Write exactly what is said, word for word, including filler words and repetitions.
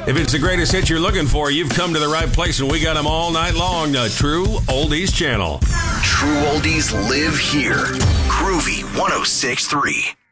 If it's the greatest hit you're looking for, you've come to the right place, and we got them all night long. The True Oldies Channel. True Oldies live here. Groovy one oh six point three.